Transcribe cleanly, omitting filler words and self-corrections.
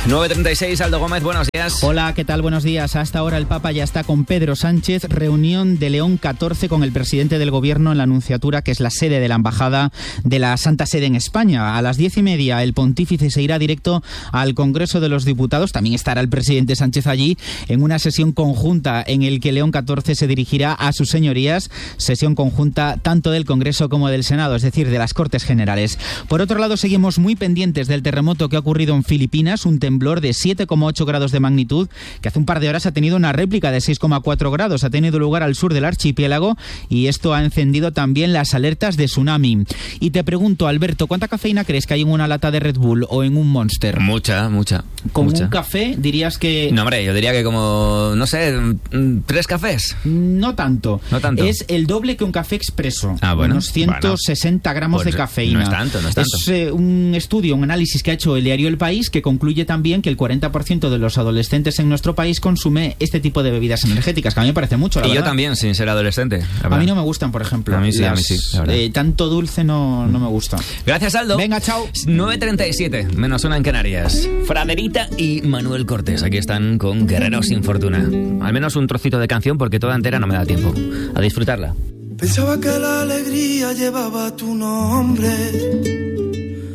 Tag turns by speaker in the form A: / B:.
A: 9:36, Aldo Gómez, buenos días.
B: Hola, ¿qué tal? Buenos días. Hasta ahora el Papa ya está con Pedro Sánchez, reunión de León XIV con el presidente del Gobierno en la Nunciatura, que es la sede de la Embajada de la Santa Sede en España. A las 10:30 el pontífice se irá directo al Congreso de los Diputados. También estará el presidente Sánchez allí en una sesión conjunta en el que León XIV se dirigirá a sus señorías, sesión conjunta tanto del Congreso como del Senado, es decir, de las Cortes Generales. Por otro lado, seguimos muy pendientes del terremoto que ha ocurrido en Filipinas, un temblor de 7,8 grados de magnitud, que hace un par de horas ha tenido una réplica de 6,4 grados. Ha tenido lugar al sur del archipiélago y esto ha encendido también las alertas de tsunami. Y te pregunto, Alberto, ¿cuánta cafeína crees que hay en una lata de Red Bull o en un Monster?
A: Mucha.
B: ¿Con
A: mucha.
B: un café dirías que...?
A: No, hombre, yo diría que como, no sé, 3 cafés.
B: No tanto.
A: No tanto.
B: Es el doble que un café expreso.
A: Ah, bueno.
B: Unos 160 gramos
A: Pues
B: de cafeína.
A: No es tanto.
B: Es un estudio, un análisis que ha hecho el diario El País, que concluye también que el 40% de los adolescentes en nuestro país consume este tipo de bebidas energéticas, que a mí me parece mucho, la
A: Y
B: verdad.
A: yo también, sin ser adolescente.
B: A mí no me gustan, por ejemplo.
A: A mí sí, la verdad.
B: Tanto dulce no me gusta.
A: Gracias, Aldo.
B: Venga, chao.
A: 9:37, -1 en Canarias. Fraderita y Manuel Cortés, aquí están con Guerrero sin fortuna. Al menos un trocito de canción, porque toda entera no me da tiempo. A disfrutarla.
C: Pensaba que la alegría llevaba tu nombre,